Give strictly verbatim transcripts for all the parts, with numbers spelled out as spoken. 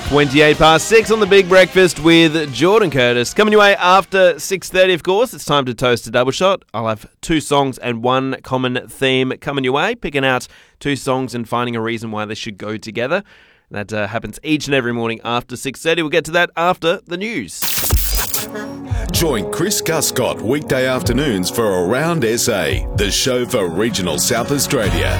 twenty-eight past six on the Big Breakfast with Jordan Curtis. Coming your way after six thirty, of course. It's time to toast a double shot. I'll have two songs and one common theme coming your way. Picking out two songs and finding a reason why they should go together. That uh, happens each and every morning after six thirty. We'll get to that after the news. Join Chris Guscott weekday afternoons for Around S A, the show for regional South Australia.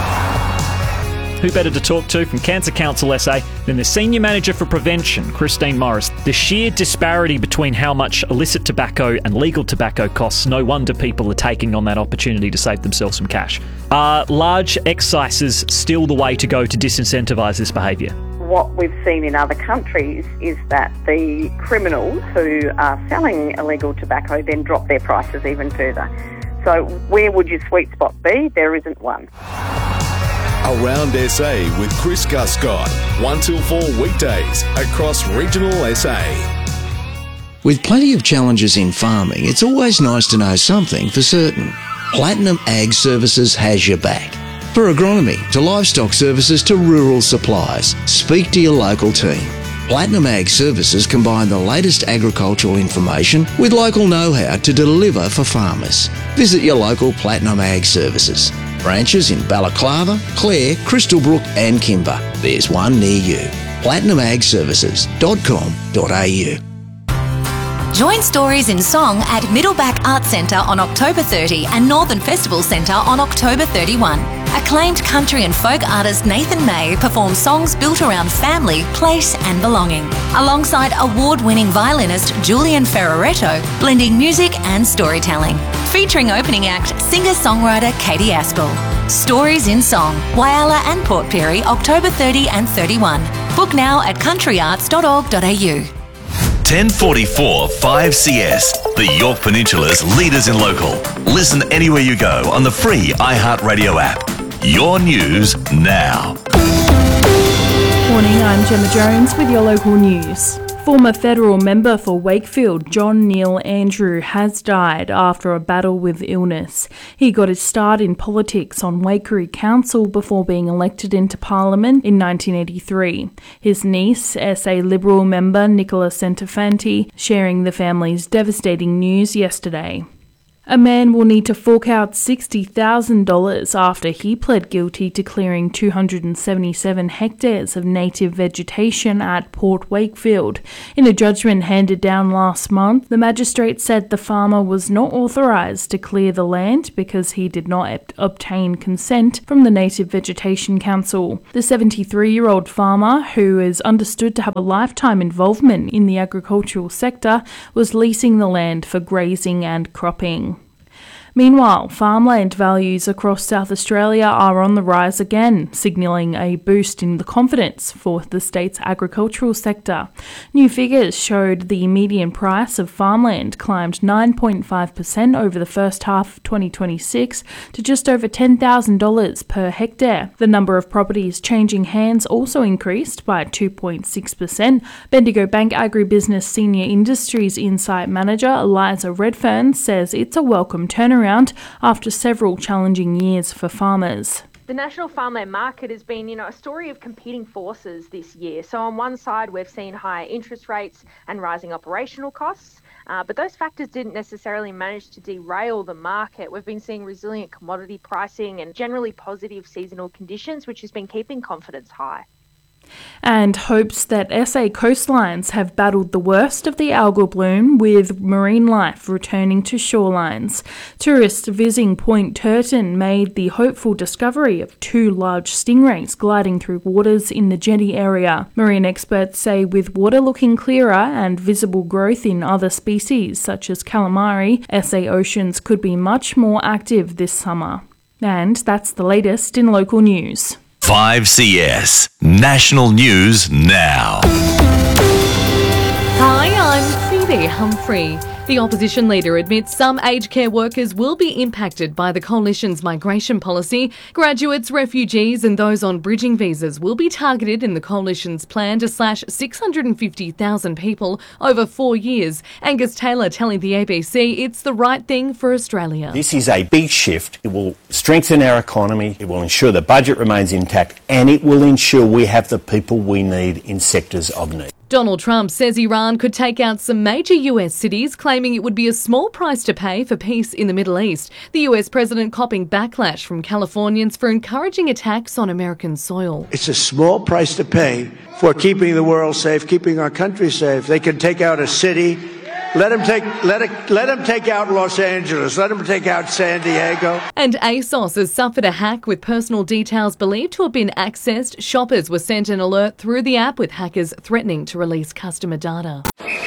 Who better to talk to from Cancer Council S A than the Senior Manager for Prevention, Christine Morris. The sheer disparity between how much illicit tobacco and legal tobacco costs, no wonder people are taking on that opportunity to save themselves some cash. Are large excises still the way to go to disincentivise this behaviour? What we've seen in other countries is that the criminals who are selling illegal tobacco then drop their prices even further. So where would your sweet spot be? There isn't one. Around S A with Chris Guscott, one till four weekdays across regional S A. With plenty of challenges in farming, it's always nice to know something for certain. Platinum Ag Services has your back. For agronomy to livestock services to rural supplies, speak to your local team. Platinum Ag Services combine the latest agricultural information with local know-how to deliver for farmers. Visit your local Platinum Ag Services. Branches in Balaclava, Clare, Crystal Brook and Kimber. There's one near you. platinum ag services dot com dot a u. Join Stories in Song at Middleback Arts Centre on October thirtieth and Northern Festival Centre on October thirty-first. Acclaimed country and folk artist Nathan May performs songs built around family, place and belonging, alongside award-winning violinist Julian Ferraretto, blending music and storytelling. Featuring opening act singer-songwriter Katie Aspel. Stories in Song, Whyalla and Port Pirie, October thirtieth and thirty-first. Book now at country arts dot org dot a u. ten forty-four five C S, the Yorke Peninsula's leaders in local. Listen anywhere you go on the free iHeartRadio app. Your news now. Morning, I'm Gemma Jones with your local news. Former federal member for Wakefield, John Neil Andrew, has died after a battle with illness. He got his start in politics on Waikerie Council before being elected into Parliament in nineteen eighty-three. His niece, S A Liberal member Nicola Centofanti, sharing the family's devastating news yesterday. A man will need to fork out sixty thousand dollars after he pled guilty to clearing two hundred seventy-seven hectares of native vegetation at Port Wakefield. In a judgment handed down last month, the magistrate said the farmer was not authorised to clear the land because he did not obtain consent from the Native Vegetation Council. The seventy-three-year-old farmer, who is understood to have a lifetime involvement in the agricultural sector, was leasing the land for grazing and cropping. Meanwhile, farmland values across South Australia are on the rise again, signalling a boost in the confidence for the state's agricultural sector. New figures showed the median price of farmland climbed nine point five percent over the first half of twenty twenty-six to just over ten thousand dollars per hectare. The number of properties changing hands also increased by two point six percent. Bendigo Bank Agribusiness Senior Industries Insight Manager Eliza Redfern says it's a welcome turnaround after several challenging years for farmers. The national farmland market has been, you know, a story of competing forces this year. So on one side, we've seen higher interest rates and rising operational costs, uh, but those factors didn't necessarily manage to derail the market. We've been seeing resilient commodity pricing and generally positive seasonal conditions, which has been keeping confidence high. And hopes that S A coastlines have battled the worst of the algal bloom, with marine life returning to shorelines. Tourists visiting Point Turton made the hopeful discovery of two large stingrays gliding through waters in the jetty area. Marine experts say with water looking clearer and visible growth in other species such as calamari, S A oceans could be much more active this summer. And that's the latest in local news. five C S, National News Now. Hi, I'm Phoebe Humphrey. The opposition leader admits some aged care workers will be impacted by the coalition's migration policy. Graduates, refugees and those on bridging visas will be targeted in the coalition's plan to slash six hundred fifty thousand people over four years. Angus Taylor telling the A B C it's the right thing for Australia. This is a big shift. It will strengthen our economy, it will ensure the budget remains intact, and it will ensure we have the people we need in sectors of need. Donald Trump says Iran could take out some major U S cities, claiming it would be a small price to pay for peace in the Middle East. The U S president copping backlash from Californians for encouraging attacks on American soil. It's a small price to pay for keeping the world safe, keeping our country safe. They can take out a city. Let them take let it, let them take out Los Angeles. Let them take out San Diego. And ASOS has suffered a hack with personal details believed to have been accessed. Shoppers were sent an alert through the app with hackers threatening to release customer data.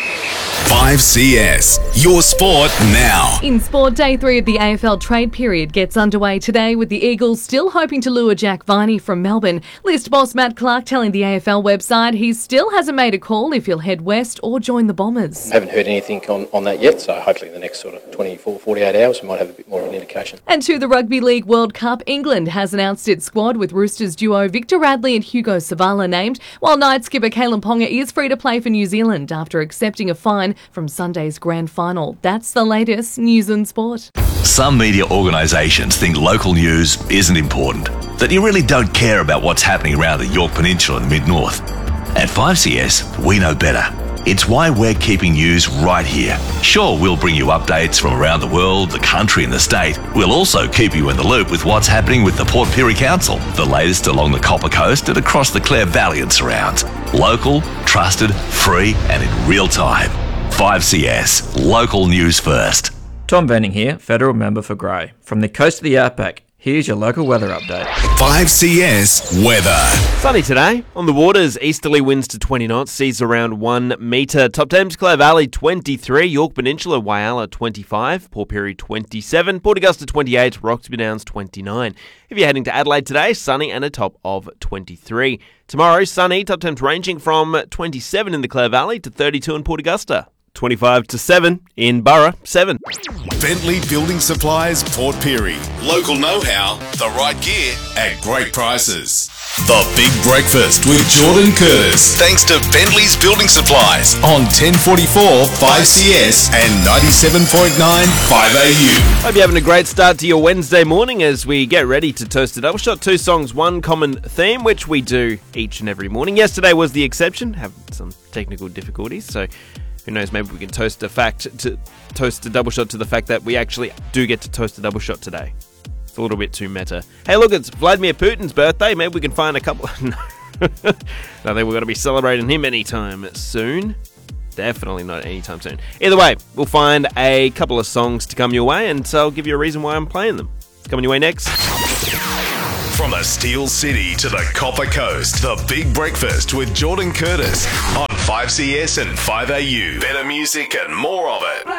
five C S, your sport now. In sport, day three of the A F L trade period gets underway today with the Eagles still hoping to lure Jack Viney from Melbourne. List boss Matt Clark telling the A F L website he still hasn't made a call if he'll head west or join the Bombers. I haven't heard anything on, on that yet, so hopefully in the next sort of twenty-four, forty-eight hours we might have a bit more of an indication. And to the Rugby League World Cup, England has announced its squad with Roosters duo Victor Radley and Hugo Savala named, while night skipper Kalen Ponga is free to play for New Zealand after accepting a fine from Sunday's grand final. That's the latest news and sport. Some media organisations think local news isn't important, that you really don't care about what's happening around the Yorke Peninsula and the Mid-North. At five C S, we know better. It's why we're keeping news right here. Sure, we'll bring you updates from around the world, the country and the state. We'll also keep you in the loop with what's happening with the Port Pirie Council, the latest along the Copper Coast and across the Clare Valley and surrounds. Local, trusted, free and in real time. five C S, local news first. Tom Benning here, Federal Member for Grey. From the coast of the outback, here's your local weather update. five C S weather. Sunny today. On the waters, easterly winds to twenty knots, seas around one metre. Top Thames, Clare Valley twenty-three, Yorke Peninsula, Whyalla twenty-five, Port Pirie twenty-seven, Port Augusta twenty-eight, Roxby Downs twenty-nine. If you're heading to Adelaide today, sunny and a top of twenty-three. Tomorrow, sunny, top temps ranging from twenty-seven in the Clare Valley to thirty-two in Port Augusta. twenty-five to seven in Burra, seven. Bentley Building Supplies, Port Pirie. Local know-how, the right gear at great prices. The Big Breakfast with Jordan Curtis. Thanks to Bentley's Building Supplies on ten forty-four five C S and ninety-seven point nine five A U. Hope you're having a great start to your Wednesday morning as we get ready to toast a double shot. Two songs, one common theme, which we do each and every morning. Yesterday was the exception, have some technical difficulties, so who knows, maybe we can toast a fact to toast a double shot to the fact that we actually do get to toast a double shot today. It's a little bit too meta. Hey, look, it's Vladimir Putin's birthday. Maybe we can find a couple. No, I think we're going to be celebrating him anytime soon. Definitely not anytime soon. Either way, we'll find a couple of songs to come your way, and so I'll give you a reason why I'm playing them. It's coming your way next. From the Steel City to the Copper Coast, the Big Breakfast with Jordan Curtis on five C S and five A U. Better music and more of it.